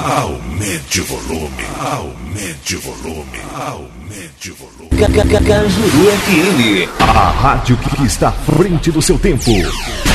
Aumente o volume. Aumente o volume. Aumente o volume. Cajuru FM. A rádio que está à frente do seu tempo.